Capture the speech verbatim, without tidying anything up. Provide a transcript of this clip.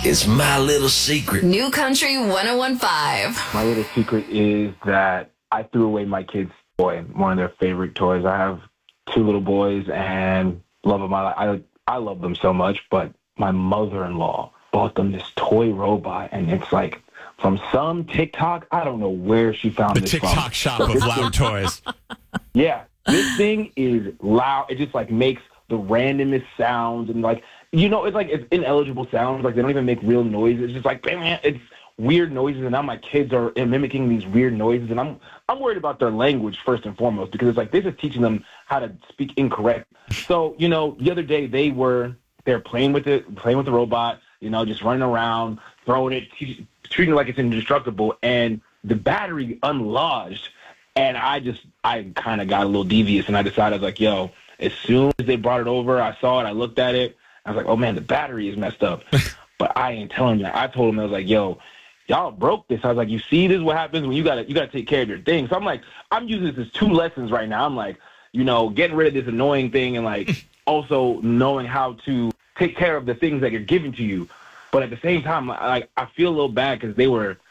is my little secret. New Country one oh one point five. My little secret is that I threw away my kids' toy, one of their favorite toys. I have two little boys and love of my life. I, I love them so much, but my mother-in-law bought them this toy robot, and it's like from some TikTok. I don't know where she found the this TikTok from. shop of loud toys. Yeah, this thing is loud. It just like makes the randomest sounds, and like, you know, it's like it's ineligible sounds. Like they don't even make real noises. It's just like, man, it's weird noises, and now my kids are mimicking these weird noises, and I'm I'm worried about their language first and foremost, because it's like this is teaching them how to speak incorrect. So, you know, the other day they were they're playing with it, playing with the robot, you know, just running around, throwing it, treating it like it's indestructible, and the battery unlodged, and I just I kind of got a little devious, and I decided, I was like, yo, as soon as they brought it over, I saw it, I looked at it, I was like, oh man, the battery is messed up. But I ain't telling them that. I told them, I was like, yo, y'all broke this. I was like, you see, this is what happens when you gotta you gotta take care of your thing. So I'm like, I'm using this as two lessons right now. I'm like, you know, getting rid of this annoying thing, and like also knowing how to take care of the things that are given to you. But at the same time, I, I feel a little bad because they were